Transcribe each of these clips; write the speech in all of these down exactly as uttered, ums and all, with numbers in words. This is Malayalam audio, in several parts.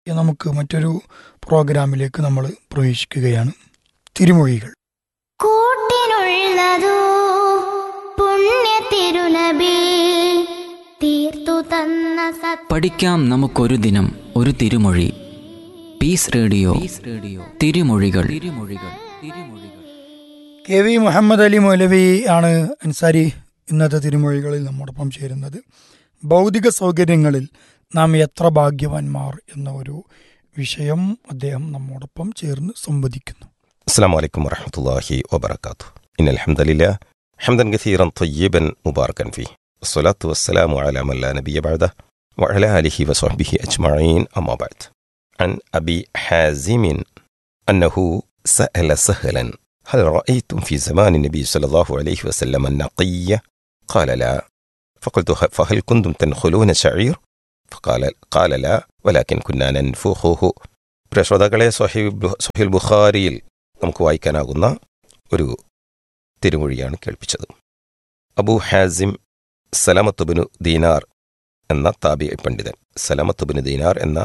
നമുക്ക് മറ്റൊരു പ്രോഗ്രാമിലേക്ക് നമ്മൾ പ്രവേശിക്കുകയാണ്. തിരുമൊഴികൾ. കൂട്ടിനുള്ളതോ പുണ്യ തിരുനബി തീർത്തു തന്ന സത് പഠിക്കാം നമുക്കൊരു ദിനം ഒരു തിരുമൊഴി. പീസ് റേഡിയോ തിരുമൊഴികൾ. കെ വി മുഹമ്മദ് അലി മൗലവി ആണ് അൻസാരി ഇന്നത്തെ തിരുമൊഴികളിൽ നമ്മോടൊപ്പം ചേരുന്നത്. ഭൗതിക സൗകര്യങ്ങളിൽ നാം എത്ര ഭാഗ്യവാന്മാർ എന്ന ഒരു വിഷയം അദ്ദേഹം നമ്മോടൊപ്പം ചേർന്ന് സംവദിക്കുന്നു. അസ്സലാമു അലൈക്കും വറഹ്മത്തുള്ളാഹി വബറകാതുഹു. ഇന്നൽ ഹംദലില്ലാഹ് ഹംദൻ കസീറൻ ത്വയ്യിബൻ മുബാറകൻ ഫീഹി വസ്സലാത്തു വസ്സലാമു അലാ മൻ ലാ നബിയ്യ ബഅദഹു വഅലാ ആലിഹി വസ്വഹ്ബിഹി അജ്മഈൻ അമ്മാ ബഅദ്. عن أبي حازم أنه سأل سهلا هل رأيتم في زمان النبي صلى الله عليه وسلم النقية؟ قال لا. فقلت فهل كنتم تنخلون شعير؟ فقال قال لا ولكن كنا ننفخه. പ്രശ്രോതാക്കളെ സ്വഹീഹുൽ ബുഖാരിയിൽ നമുക്ക് വായിക്കാനാകുന്ന ഒരു തിരുമൊഴിയാണ് കേൾപ്പിച്ചത്. അബൂ ഹാസിം സലമത്ത് ബിനു ദീനാർ എന്ന താബിഈ പണ്ഡിതൻ സലമത്ത് ബിനു ദീനാർ എന്ന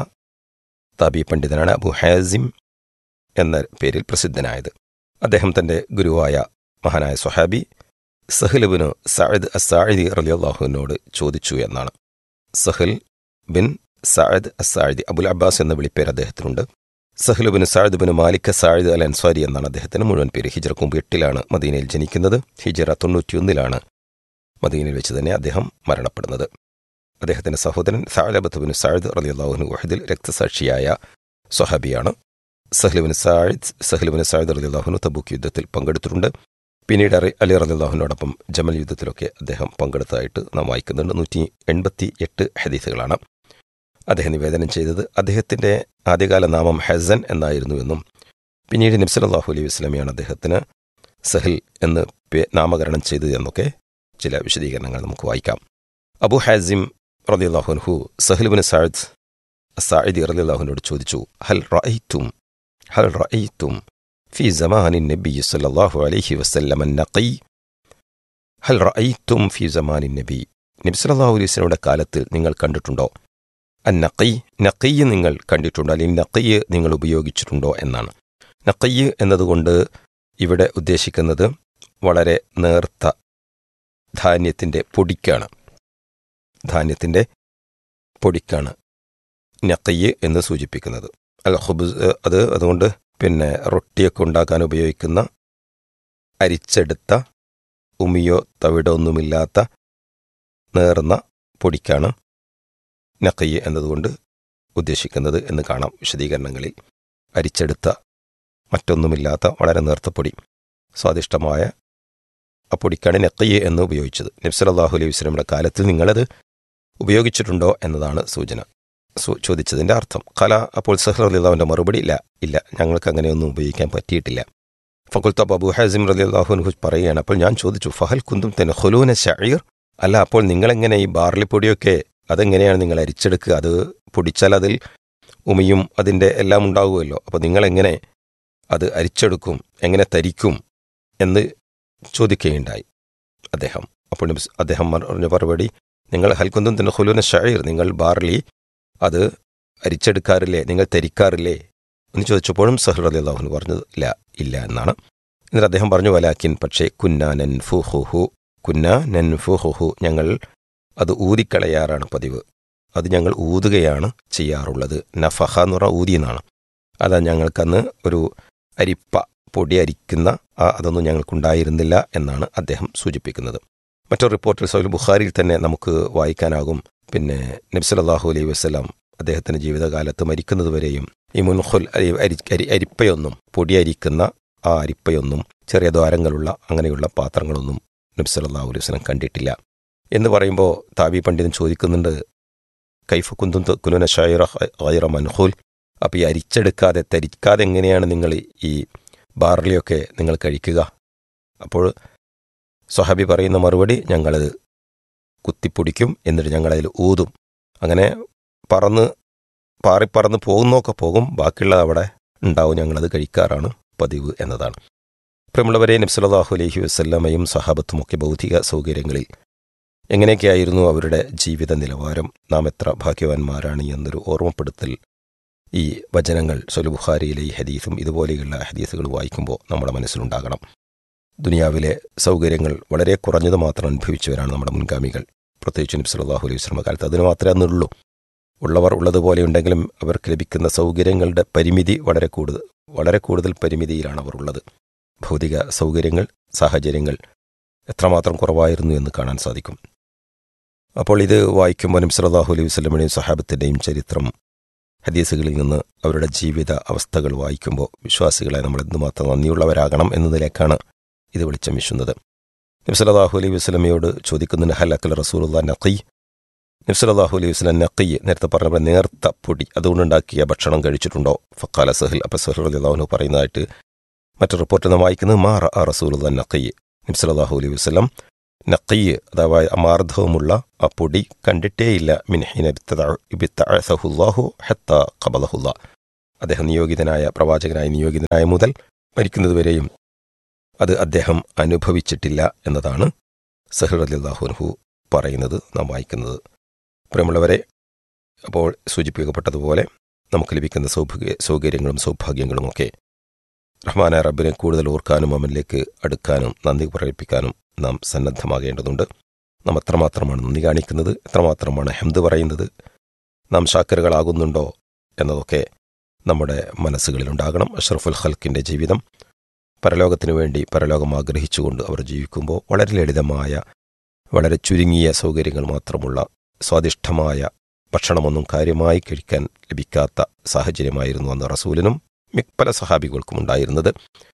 താബിഈ പണ്ഡിതനാണ് അബൂ ഹാസിം എന്ന പേരിൽ പ്രസിദ്ധനായത്. അദ്ദേഹം തൻ്റെ ഗുരുവായ മഹാനായ സ്വഹാബി സഹൽ ബിൻ സഅദ് അസ്സാഇദി റളിയല്ലാഹുവിനോട് ചോദിച്ചു എന്നാണ്. Sahal bin Saad അസ്സാഇദി, Abul Abbas എന്ന വിളിപ്പേര് അദ്ദേഹത്തിനുണ്ട്. Sahal bin Saad bin Malik Saad അൽ അൻസാരി എന്നാണ് അദ്ദേഹത്തിന് മുഴുവൻ പേര്. ഹിജ്റക്ക് മുമ്പ് എട്ടിലാണ് മദീനയിൽ ജനിക്കുന്നത്. ഹിജ്റ തൊണ്ണൂറ്റിയൊന്നിലാണ് മദീനയിൽ വെച്ച് തന്നെ അദ്ദേഹം മരണപ്പെടുന്നത്. അദ്ദേഹത്തിൻ്റെ സഹോദരൻ സഅലബത്ത് ബിൻ സഅദ് റളിയല്ലാഹു അൻഹു ഉഹദിൽ രക്തസാക്ഷിയായ സ്വഹാബിയാണ്. Sahal bin Saad Sahal bin Saad റളിയല്ലാഹു അൻഹു തബൂക്ക് യുദ്ധത്തിൽ പങ്കെടുത്തിട്ടുണ്ട്. പിന്നീട് അലി റളിയല്ലാഹു അൻഹുവിനോടൊപ്പം ജമൽ യുദ്ധത്തിലൊക്കെ അദ്ദേഹം പങ്കെടുത്തതായിട്ട് നാം വായിക്കുന്നുണ്ട്. നൂറ്റി എൺപത്തി എട്ട് ഹദീസുകളാണ് അദ്ദേഹം നിവേദനം ചെയ്തത്. അദ്ദേഹത്തിൻ്റെ ആദ്യകാല നാമം ഹസൻ എന്നായിരുന്നുവെന്നും പിന്നീട് നബി സല്ലല്ലാഹു അലൈഹി വസല്ലമയാണ് അദ്ദേഹത്തിന് സഹൽ എന്ന് നാമകരണം ചെയ്തത് എന്നൊക്കെ ചില വിശദീകരണങ്ങൾ നമുക്ക് വായിക്കാം. അബൂ ഹാസിം റളിയല്ലാഹു അൻഹു സഹൽ ബിൻ സഅദ് അസ്സാഇദി റളിയല്ലാഹു അൻഹുവോട് ചോദിച്ചു, ഹൽ റഅയ്തും ഹൽ റഅയ്തും ഫി സമാനിൻ നബി സല്ലല്ലാഹു അലൈഹി വസല്ലം അൻ-നഖി? ഹൽ റഅയ്തും ഫി സമാനിൻ നബി, നബി സല്ലല്ലാഹു അലൈഹി വസല്ലമയുടെ കാലത്ത് നിങ്ങൾ കണ്ടിട്ടുണ്ടോ? അൻ-നഖി, നഖി നിങ്ങൾ കണ്ടിട്ടുണ്ടോ, അല്ലെങ്കിൽ നഖി നിങ്ങൾ ഉപയോഗിച്ചിട്ടുണ്ടോ എന്നാണ്. നഖി എന്നതുകൊണ്ട് ഇവിടെ ഉദ്ദേശിക്കുന്നത് വളരെ നേർത്ത ധാന്യത്തിൻ്റെ പൊടിക്കാണ്. ധാന്യത്തിൻ്റെ പൊടിക്കാണ് നഖി എന്ന് സൂചിപ്പിക്കുന്നത്. അൽ ഖുബ്സ് അത് അതുകൊണ്ട് പിന്നെ റൊട്ടിയൊക്കെ ഉണ്ടാക്കാൻ ഉപയോഗിക്കുന്ന അരിച്ചെടുത്ത ഉമിയോ തവിടോ ഒന്നുമില്ലാത്ത നേർന്ന പൊടിക്കാണ് നഖി എന്നതുകൊണ്ട് ഉദ്ദേശിക്കുന്നത് എന്ന് കാണാം വിശദീകരണങ്ങളിൽ. അരിച്ചെടുത്ത മറ്റൊന്നുമില്ലാത്ത വളരെ നേർത്ത പൊടി, സ്വാദിഷ്ടമായ ആ പൊടിക്കാണ് നഖി എന്ന് ഉപയോഗിച്ചത്. നബി സല്ലല്ലാഹു അലൈഹി വസല്ലമയുടെ കാലത്തിൽ നിങ്ങളത് ഉപയോഗിച്ചിട്ടുണ്ടോ എന്നതാണ് സൂചന, ചോദിച്ചതിൻ്റെ അർത്ഥം. ഖല, അപ്പോൾ സഹൽ റളിയല്ലാഹുവിൻ്റെ മറുപടി ഇല്ല ഇല്ല ഞങ്ങൾക്ക് അങ്ങനെയൊന്നും ഉപയോഗിക്കാൻ പറ്റിയിട്ടില്ല. ഫഖുൽതു, അബൂ ഹാസിം റളിയല്ലാഹു അൻഹു പറയുകയാണ്, അപ്പോൾ ഞാൻ ചോദിച്ചു, ഫഹൽ കുന്തും തൻഖുലൂന ശഈർ? അല്ല, അപ്പോൾ നിങ്ങളെങ്ങനെ ഈ ബാർലിപ്പൊടിയൊക്കെ അതെങ്ങനെയാണ് നിങ്ങൾ അരിച്ചെടുക്കുക? അത് പൊടിച്ചാൽ അതിൽ ഉമിയും അതിൻ്റെ എല്ലാം ഉണ്ടാകുമല്ലോ. അപ്പോൾ നിങ്ങളെങ്ങനെ അത് അരിച്ചെടുക്കും, എങ്ങനെ തരിക്കും എന്ന് ചോദിക്കുകയുണ്ടായി അദ്ദേഹം. അപ്പോൾ അദ്ദേഹം പറഞ്ഞ മറുപടി, നിങ്ങൾ ഹൽക്കുന്തും തൻഖുലൂന ശഈർ, നിങ്ങൾ ബാർലി അത് അരിച്ചെടുക്കാറില്ലേ, നിങ്ങൾ തരിക്കാറില്ലേ എന്ന് ചോദിച്ചപ്പോഴും സഹൽ റളിയല്ലാഹു അൻഹു പറഞ്ഞത് ഇല്ല ഇല്ല എന്നാണ്. എന്നിട്ട് അദ്ദേഹം പറഞ്ഞു, വലാക്കിൻ, പക്ഷേ കുന്നാ നൻഫുഹുഹു കുന്നാ നൻഫുഹുഹു ഞങ്ങൾ അത് ഊതിക്കളയാറാണ് പതിവ്. അത് ഞങ്ങൾ ഊതുകയാണ് ചെയ്യാറുള്ളത്. നഫഹ എന്ന് പറഞ്ഞാൽ ഊതി എന്നാണ്. അതാ ഞങ്ങൾക്കന്ന് ഒരു അരിപ്പ പൊടി അരിക്കുന്ന ആ അതൊന്നും ഞങ്ങൾക്കുണ്ടായിരുന്നില്ല എന്നാണ് അദ്ദേഹം സൂചിപ്പിക്കുന്നത്. മറ്റൊരു റിപ്പോർട്ടിൽ സഹീഹുൽ ബുഖാരിയിൽ തന്നെ നമുക്ക് വായിക്കാനാകും, പിന്നെ നബി സല്ലല്ലാഹു അലൈഹി വസല്ലം അദ്ദേഹത്തിൻ്റെ ജീവിതകാലത്ത് മരിക്കുന്നതുവരെയും ഈ മുൻഖുൽ അരി അരിപ്പയൊന്നും പൊടി അരിക്കുന്ന ആ അരിപ്പയൊന്നും ചെറിയ ദ്വാരങ്ങളുള്ള അങ്ങനെയുള്ള പാത്രങ്ങളൊന്നും നബി സല്ലല്ലാഹു അലൈഹി വസല്ലം കണ്ടിട്ടില്ല എന്ന് പറയുമ്പോൾ താബി പണ്ഡിതൻ ചോദിക്കുന്നുണ്ട്, കൈഫ കുന്തും തഅ്കുലൂന ശഈറ ഗൈറ മൻഖൂൽ, അപ്പോൾ ഈ അരിച്ചെടുക്കാതെ തരിക്കാതെ എങ്ങനെയാണ് നിങ്ങൾ ഈ ബാർലിയൊക്കെ നിങ്ങൾ കഴിക്കുക? അപ്പോൾ സ്വഹാബി പറയുന്ന മറുപടി, ഞങ്ങളത് കുത്തിപ്പൊടിക്കും, എന്നിട്ട് ഞങ്ങളതിൽ ഊതും. അങ്ങനെ പറന്ന് പാറിപ്പറന്ന് പോകുന്നൊക്കെ പോകും, ബാക്കിയുള്ളത് അവിടെ ഉണ്ടാവും, ഞങ്ങളത് കഴിക്കാറാണ് പതിവ് എന്നതാണ്. പ്രിയമുള്ളവരെ, നബി സല്ലല്ലാഹു അലൈഹി വസല്ലമയും സഹാബത്തുമൊക്കെ ഭൗതിക സൗകര്യങ്ങളിൽ എങ്ങനെയൊക്കെയായിരുന്നു അവരുടെ ജീവിത നിലവാരം, നാം എത്ര ഭാഗ്യവാന്മാരാണ് എന്നൊരു ഓർമ്മപ്പെടുത്തൽ ഈ വചനങ്ങൾ സൊലു ബുഖാരിയിലെ ഈ ഹദീസും ഇതുപോലെയുള്ള ഹദീസുകൾ വായിക്കുമ്പോൾ നമ്മുടെ മനസ്സിലുണ്ടാകണം. ദുനിയാവിലെ സൗകര്യങ്ങൾ വളരെ കുറഞ്ഞത് മാത്രം അനുഭവിച്ചവരാണ് നമ്മുടെ മുൻഗാമികൾ. പ്രത്യേകിച്ച് നബി സല്ലല്ലാഹു അലൈഹി വസല്ലം കാലത്ത് അതിന് മാത്രമേ അന്നുള്ളൂ. ഉള്ളവർ ഉള്ളതുപോലെ ഉണ്ടെങ്കിലും അവർക്ക് ലഭിക്കുന്ന സൗകര്യങ്ങളുടെ പരിമിതി വളരെ കൂടുതൽ വളരെ കൂടുതൽ പരിമിതിയിലാണ് അവർ ഉള്ളത്. ഭൗതിക സൗകര്യങ്ങൾ, സാഹചര്യങ്ങൾ എത്രമാത്രം കുറവായിരുന്നു എന്ന് കാണാൻ സാധിക്കും. അപ്പോൾ ഇത് വായിക്കുമ്പോൾ നബി സല്ലല്ലാഹു അലൈഹി വസല്ലമയുടെയും സഹാബത്തിൻ്റെയും ചരിത്രം, ഹദീസുകളിൽ നിന്ന് അവരുടെ ജീവിത അവസ്ഥകൾ വായിക്കുമ്പോൾ വിശ്വാസികളെ നമ്മൾ എന്തുമാത്രം നന്ദിയുള്ളവരാകണം എന്നതിലേക്കാണ് ഇത് വെളിച്ചം വീശുന്നത്. നബി സല്ലല്ലാഹു അലൈഹി വസല്ലമയോട് ചോദിക്കുന്നുണ്ട്, ഹൽ അക്കൽ റസൂലുള്ളാഹി നഖി. നബി സല്ലല്ലാഹു അലൈഹി വസല്ലം നഖി, നേരത്തെ പറഞ്ഞ നേർത്ത പൊടി അതുകൊണ്ടുണ്ടാക്കിയ ഭക്ഷണം കഴിച്ചിട്ടുണ്ടോ? ഫഖാല സഹൽ. അപ്പോൾ സഹൽ റളിയല്ലാഹു അൻഹു പറയുന്നതായിട്ട് മറ്റു റിപ്പോർട്ട് നാം വായിക്കുന്നത്, മാ റഅ റസൂലുള്ളാഹി നഖി. നബി സല്ലല്ലാഹു അലൈഹി വസല്ലം നഖി അഥവാ അമാർദ്ധവുമുള്ള ആ പൊടി കണ്ടിട്ടേയില്ല. മിൻ ഹീന ഇബ്തഅസഹുല്ലാഹു ഹത്താ ഖബലഹുല്ലാ. അദ്ദേഹം നിയോഗിതനായ പ്രവാചകനായി നിയോഗിതനായ മുതൽ മരിക്കുന്നതുവരെയും അത് അദ്ദേഹം അനുഭവിച്ചിട്ടില്ല എന്നതാണ് സഹൽ റളിയല്ലാഹു അൻഹു പറയുന്നത്, നാം വായിക്കുന്നത്. പ്രിയമുള്ളവരെ, അപ്പോൾ സൂചിപ്പിക്കപ്പെട്ടതുപോലെ നമുക്ക് ലഭിക്കുന്ന സൗഭാഗ്യ സൗകര്യങ്ങളും സൗഭാഗ്യങ്ങളുമൊക്കെ റഹ്മാനായ റബ്ബിനെ കൂടുതൽ ഓർക്കാനും അവനിലേക്ക് അടുക്കാനും നന്ദി പ്രകടിപ്പിക്കാനും നാം സന്നദ്ധമാകേണ്ടതുണ്ട്. നാം എത്രമാത്രമാണ് നന്ദി കാണിക്കുന്നത്, എത്രമാത്രമാണ് ഹംദ് പറയുന്നത്, നാം ശാക്കറുകളാകുന്നുണ്ടോ എന്നതൊക്കെ നമ്മുടെ മനസ്സുകളിലുണ്ടാകണം. അഷ്റഫുൽ ഖൽക്കിൻ്റെ ജീവിതം പരലോകത്തിനു വേണ്ടി പരലോകം ആഗ്രഹിച്ചുകൊണ്ട് അവർ ജീവിക്കുമ്പോൾ വളരെ ലളിതമായ, വളരെ ചുരുങ്ങിയ സൗകര്യങ്ങൾ മാത്രമുള്ള സ്വാദിഷ്ടമായ ഭക്ഷണമൊന്നും കാര്യമായി കഴിക്കാൻ ലഭിക്കാത്ത സാഹചര്യമായിരുന്നു അന്ന് റസൂലിനും പല സഹാബികൾക്കും ഉണ്ടായിരുന്നത്.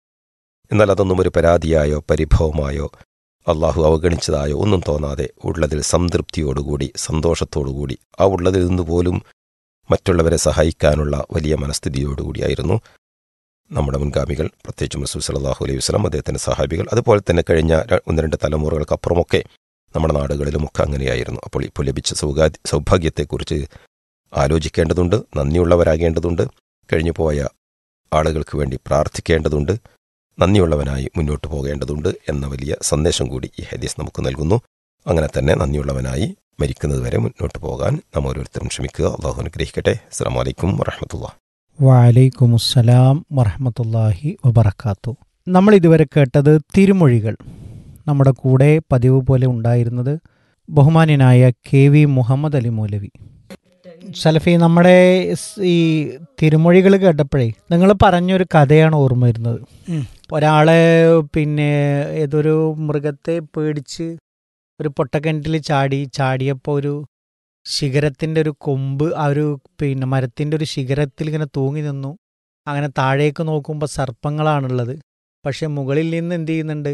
എന്നാൽ അതൊന്നും ഒരു പരാതിയായോ പരിഭവമായോ അള്ളാഹു അവഗണിച്ചതായോ ഒന്നും തോന്നാതെ ഉള്ളതിൽ സംതൃപ്തിയോടുകൂടി സന്തോഷത്തോടുകൂടി ആ ഉള്ളതിൽ നിന്ന് പോലും മറ്റുള്ളവരെ സഹായിക്കാനുള്ള വലിയ മനസ്ഥിതിയോടുകൂടിയായിരുന്നു നമ്മുടെ മുൻഗാമികൾ, പ്രത്യേകിച്ചും റസൂൽ സല്ലല്ലാഹു അലൈഹി വസല്ലം, അദ്ദേഹത്തിൻ്റെ സഹാബികൾ. അതുപോലെ തന്നെ കഴിഞ്ഞ ഒന്ന് രണ്ട് തലമുറകൾക്കപ്പുറമൊക്കെ നമ്മുടെ നാടുകളിലുമൊക്കെ അങ്ങനെയായിരുന്നു. അപ്പോൾ ഇപ്പോൾ ലഭിച്ച സൗകാ സൗഭാഗ്യത്തെക്കുറിച്ച് ആലോചിക്കേണ്ടതുണ്ട്, നന്ദിയുള്ളവരാകേണ്ടതുണ്ട്, കഴിഞ്ഞു പോയ ആളുകൾക്ക് വേണ്ടി പ്രാർത്ഥിക്കേണ്ടതുണ്ട്, നന്ദിയുള്ളവനായി മുന്നോട്ട് പോകേണ്ടതുണ്ട് എന്ന വലിയ സന്ദേശം കൂടി ഈ ഹദീസ് നമുക്ക് നൽകുന്നു. അങ്ങനെ തന്നെ നന്ദിയുള്ളവനായി മരിക്കുന്നതുവരെ മുന്നോട്ട് പോകാൻ നാം ഓരോരുത്തരും ശ്രമിക്കുക. അള്ളാഹു അനുഗ്രഹിക്കട്ടെ. അസ്സലാമു അലൈക്കും വറഹ്മത്തുള്ളാഹി. വഅലൈക്കുമുസ്സലാം വറഹ്മത്തുള്ളാഹി വബറകാത്തു. നമ്മൾ ഇതുവരെ കേട്ടത് തിരുമൊഴികൾ. നമ്മുടെ കൂടെ പതിവ് പോലെ ഉണ്ടായിരുന്നത് ബഹുമാന്യനായ കെ വി മുഹമ്മദ് അലി മൗലവി. സലഫി, നമ്മുടെ ഈ തിരുമൊഴികൾ കേട്ടപ്പോഴേ നിങ്ങൾ പറഞ്ഞൊരു കഥയാണ് ഓർമ്മ വരുന്നത്. ഒരാളെ പിന്നെ ഏതൊരു മൃഗത്തെ പേടിച്ച് ഒരു പൊട്ടക്കിണറ്റിൽ ചാടി ചാടിയപ്പോൾ ഒരു ശിഖരത്തിൻ്റെ ഒരു കൊമ്പ് ആ ഒരു പിന്നെ മരത്തിൻ്റെ ഒരു ശിഖരത്തിൽ ഇങ്ങനെ തൂങ്ങി നിന്നു. അങ്ങനെ താഴേക്ക് നോക്കുമ്പോൾ സർപ്പങ്ങളാണുള്ളത്. പക്ഷെ മുകളിൽ നിന്ന് എന്ത് ചെയ്യുന്നുണ്ട്,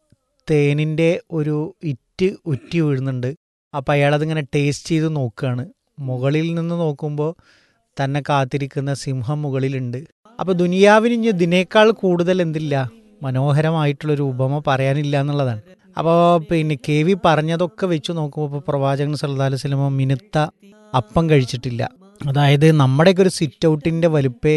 തേനിൻ്റെ ഒരു ഇറ്റ് ഉറ്റി വീഴുന്നുണ്ട്. അപ്പോൾ അയാളതിങ്ങനെ ടേസ്റ്റ് ചെയ്ത് നോക്കുകയാണ്. മുകളിൽ നിന്ന് നോക്കുമ്പോൾ തന്നെ കാത്തിരിക്കുന്ന സിംഹം മുകളിലുണ്ട്. അപ്പോൾ ദുനിയാവിന് ഇനി ഇതിനേക്കാൾ കൂടുതൽ എന്തില്ല, മനോഹരമായിട്ടുള്ളൊരു ഉപമ പറയാനില്ല എന്നുള്ളതാണ്. അപ്പോൾ പിന്നെ കെ വി പറഞ്ഞതൊക്കെ വെച്ച് നോക്കുമ്പോൾ ഇപ്പോൾ പ്രവാചകൻ സല്ലല്ലാഹു അലൈഹി വസല്ലം മിനുത്ത അപ്പം കഴിച്ചിട്ടില്ല. അതായത് നമ്മുടെയൊക്കെ ഒരു സിറ്റ് ഔട്ടിൻ്റെ വലുപ്പേ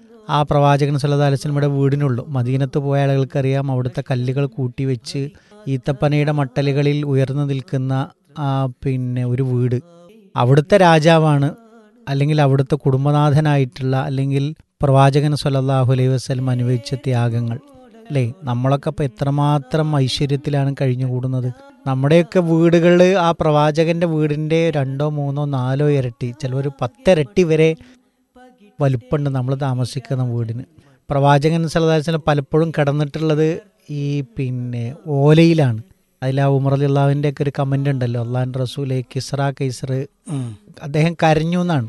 ആ പ്രവാചകൻ സല്ലല്ലാഹു അലൈഹി വസല്ലമയുടെ വീടിനുള്ളൂ. മദീനത്ത് പോയ ആളുകൾക്കറിയാം, അവിടുത്തെ കല്ലുകൾ കൂട്ടി വെച്ച് ഈത്തപ്പനയുടെ മട്ടലുകളിൽ ഉയർന്നു നിൽക്കുന്ന ആ പിന്നെ ഒരു വീട്. അവിടുത്തെ രാജാവാണ്, അല്ലെങ്കിൽ അവിടുത്തെ കുടുംബനാഥനായിട്ടുള്ള, അല്ലെങ്കിൽ പ്രവാചകൻ സല്ലല്ലാഹു അലൈഹി വസല്ലം അനുഭവിച്ച ത്യാഗങ്ങൾ അല്ലേ. നമ്മളൊക്കെ അപ്പോൾ എത്രമാത്രം ഐശ്വര്യത്തിലാണ് കഴിഞ്ഞുകൂടുന്നത്. നമ്മുടെയൊക്കെ വീടുകളിൽ ആ പ്രവാചകൻ്റെ വീടിൻ്റെ രണ്ടോ മൂന്നോ നാലോ ഇരട്ടി, ചിലവർ പത്തിരട്ടി വരെ വലുപ്പമുണ്ട് നമ്മൾ താമസിക്കുന്ന വീടിന്. പ്രവാചകൻ സല്ലല്ലാഹു അലൈഹി വസല്ലം പലപ്പോഴും കിടന്നിട്ടുള്ളത് ഈ പിന്നെ ഓലയിലാണ്. അതിൽ ആ ഉമർ റളിയല്ലാഹുവിൻ്റെ ഒക്കെ ഒരു കമൻ്റ് ഉണ്ടല്ലോ, അള്ളാഹിൻ്റെ റസൂലെ കിസ്റ കൈസർ അദ്ദേഹം കരഞ്ഞു എന്നാണ്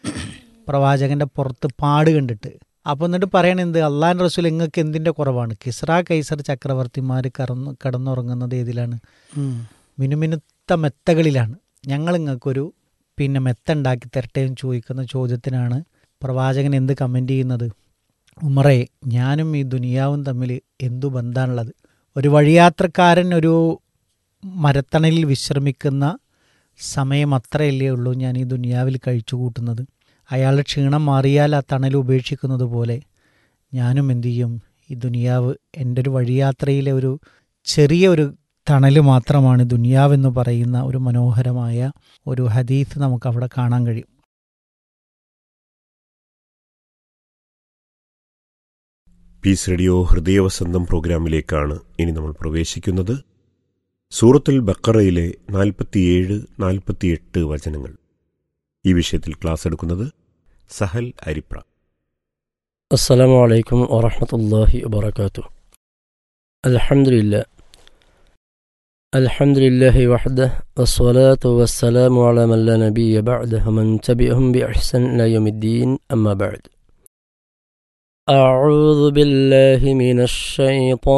പ്രവാചകൻ്റെ പുറത്ത് പാട് കണ്ടിട്ട്. അപ്പോൾ എന്നിട്ട് പറയണ എന്ത്, അള്ളാഹിൻ്റെ റസൂൽ നിങ്ങൾക്ക് എന്തിൻ്റെ കുറവാണ്? കിസ്റ കൈസർ ചക്രവർത്തിമാർ കറന്ന് കിടന്നുറങ്ങുന്നത് ഏതിലാണ്? മിനുമിനുത്ത മെത്തകളിലാണ്. ഞങ്ങൾ നിങ്ങൾക്കൊരു പിന്നെ മെത്ത ഉണ്ടാക്കി തരട്ടെ എന്ന് ചോദിക്കുന്ന ചോദ്യത്തിനാണ് പ്രവാചകൻ എന്ത് കമൻ്റ് ചെയ്യുന്നത്? ഉമറേ, ഞാനും ഈ ദുനിയാവും തമ്മിൽ എന്തു ബന്ധമാണുള്ളത്? ഒരു വഴിയാത്രക്കാരൻ ഒരു മരത്തണലിൽ വിശ്രമിക്കുന്ന സമയം അത്രയല്ലേ ഉള്ളൂ ഞാൻ ഈ ദുനിയാവിൽ കഴിച്ചു കൂട്ടുന്നത്. അയാളുടെ ക്ഷീണം മാറിയാൽ ആ തണൽ ഉപേക്ഷിക്കുന്നത് പോലെ ഞാനും എന്തു ചെയ്യും, ഈ ദുനിയാവ് എൻ്റെ ഒരു വഴിയാത്രയിലെ ഒരു ചെറിയ ഒരു തണൽ മാത്രമാണ് ദുനിയാവെന്ന് പറയുന്ന ഒരു മനോഹരമായ ഒരു ഹദീസ് നമുക്ക് അവിടെ കാണാൻ കഴിയും. പീസ് റേഡിയോ ഹൃദയവസന്തം പ്രോഗ്രാമിലേക്കാണ് ഇനി നമ്മൾ പ്രവേശിക്കുന്നത്. സൂറത്തുൽ ബഖറയിലെ നാൽപ്പത്തിയേഴ് നാൽപ്പത്തിയെട്ട് വചനങ്ങൾ. ഈ വിഷയത്തിൽ ക്ലാസ് എടുക്കുന്നത് സഹൽ അരിപ്ര. അസ്സലാമു അലൈക്കും വറഹ്മത്തുള്ളാഹി വബറകാതുഹു. അൽഹംദുലില്ലാഹ് അൽഹംദുലില്ലാഹി വഹ്ദഹു വസ്സലാത്തു വസ്സലാമു അലാ മൻ ലാ നബിയ്യ ബഅദഹു വമൻ തബിഅഹും ബിഇഹ്സാൻ ഇലാ യൗമിദ്ദീൻ. അമ്മാ ബഅദ്. أعوذ بالله من الشيطان